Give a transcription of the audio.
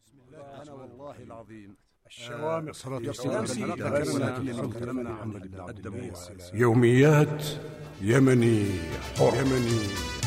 أنا والله العظيم الشوامخ صلاة يوميات يمنية حرة.